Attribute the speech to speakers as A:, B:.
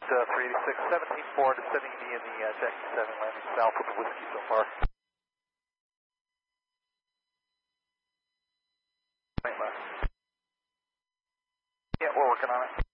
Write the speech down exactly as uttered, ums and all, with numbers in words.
A: Uh, three eighty-six, seventeen four, descending me in the uh, Jackie seven, landing south with the whiskey so far. Right left. Yeah, we're working on it.